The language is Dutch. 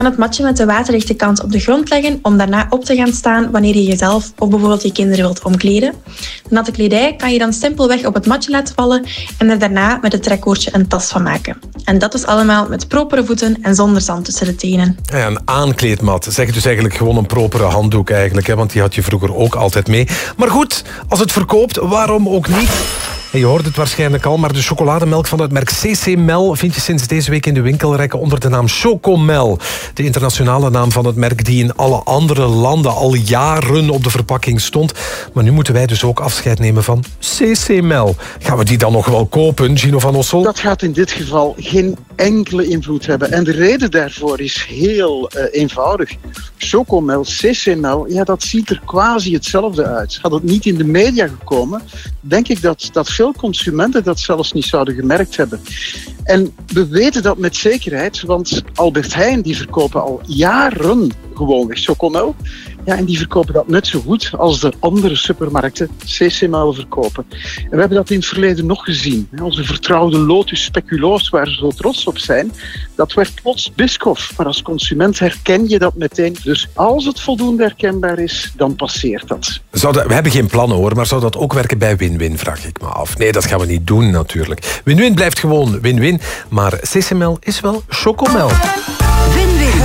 het matje met de waterdichte kant op de grond leggen om daarna op te gaan staan wanneer je jezelf of bijvoorbeeld je kinderen wilt omkleden. De natte kledij kan je dan simpelweg op het matje laten vallen en er daarna met het trekkoordje een tas van maken. En dat is allemaal met propere voeten en zonder zand tussen de tenen. Ja, een aankleedmat. Zeg dus eigenlijk gewoon een propere handdoek eigenlijk, hè, want die had je vroeger ook altijd mee. Maar goed, als het verkoopt, waarom ook niet? En je hoort het waarschijnlijk al, maar de chocolademelk van het merk CC Mel vind je sinds deze week in de winkelrekken onder de naam Chocomel. De internationale naam van het merk die in alle andere landen al jaren op de verpakking stond. Maar nu moeten wij dus ook afscheid nemen van CC Mel. Gaan we die dan nog wel kopen, Gino van Ossel? Dat gaat in dit geval geen enkele invloed hebben. En de reden daarvoor is heel eenvoudig. Chocomel, CC Mel, ja, dat ziet er quasi hetzelfde uit. Had het niet in de media gekomen, denk ik dat veel consumenten dat zelfs niet zouden gemerkt hebben. En we weten dat met zekerheid, want Albert Heijn die verkopen al jaren gewoonweg Chocomel. Ja, en die verkopen dat net zo goed als de andere supermarkten CC Mel verkopen. En we hebben dat in het verleden nog gezien. Onze vertrouwde Lotus Speculoos, waar ze zo trots op zijn, dat werd plots Biscoff. Maar als consument herken je dat meteen. Dus als het voldoende herkenbaar is, dan passeert dat. We hebben geen plannen hoor, maar zou dat ook werken bij Win-Win, vraag ik me af. Nee, dat gaan we niet doen natuurlijk. Win-Win blijft gewoon Win-Win, maar CC Mel is wel Chocomel. Win-Win.